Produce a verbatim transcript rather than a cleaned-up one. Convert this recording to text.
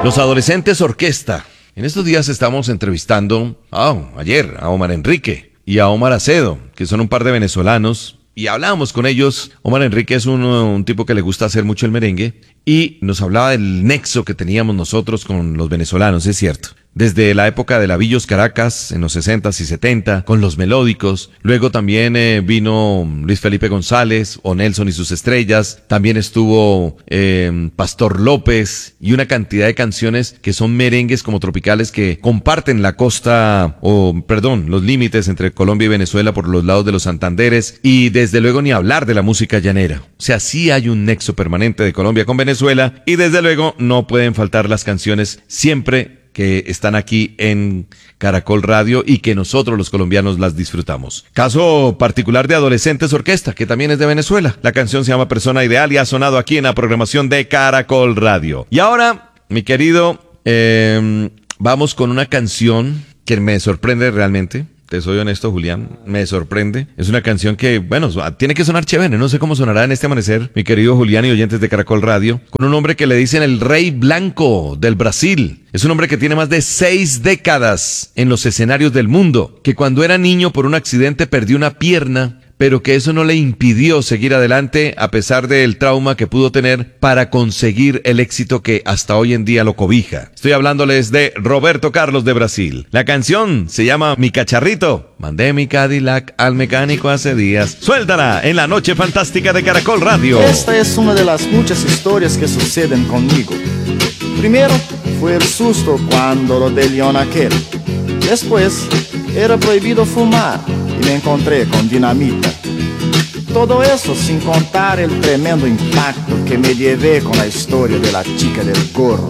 Los Adolescentes Orquesta. En estos días estamos entrevistando, oh, ayer, a Omar Enrique y a Omar Acedo, que son un par de venezolanos, y hablábamos con ellos. Omar Enrique es un, un tipo que le gusta hacer mucho el merengue, y nos hablaba del nexo que teníamos nosotros con los venezolanos, es cierto. Desde la época de la Villos Caracas, en los sesentas y setenta, con los melódicos. Luego también eh, vino Luis Felipe González, o Nelson y sus estrellas. También estuvo eh, Pastor López, y una cantidad de canciones que son merengues como tropicales que comparten la costa, o perdón, los límites entre Colombia y Venezuela por los lados de los Santanderes. Y desde luego ni hablar de la música llanera. O sea, sí hay un nexo permanente de Colombia con Venezuela, y desde luego no pueden faltar las canciones siempre que están aquí en Caracol Radio y que nosotros los colombianos las disfrutamos. Caso particular de Adolescentes Orquesta, que también es de Venezuela. La canción se llama Persona Ideal y ha sonado aquí en la programación de Caracol Radio. Y ahora, mi querido, eh, vamos con una canción que me sorprende realmente. Te soy honesto, Julián, me sorprende. Es una canción que, bueno, tiene que sonar chévere. No sé cómo sonará en este amanecer, mi querido Julián y oyentes de Caracol Radio, con un hombre que le dicen el Rey Blanco del Brasil. Es un hombre que tiene más de seis décadas en los escenarios del mundo, que cuando era niño por un accidente perdió una pierna, pero que eso no le impidió seguir adelante a pesar del trauma que pudo tener para conseguir el éxito que hasta hoy en día lo cobija. Estoy hablándoles de Roberto Carlos de Brasil. La canción se llama Mi Cacharrito. Mandé mi Cadillac al mecánico hace días. Suéltala en la noche fantástica de Caracol Radio. Esta es una de las muchas historias que suceden conmigo. Primero fue el susto cuando lo de León aquel. Después era prohibido fumar y me encontré con dinamita. Todo eso sin contar el tremendo impacto que me llevé con la historia de la chica del gorro.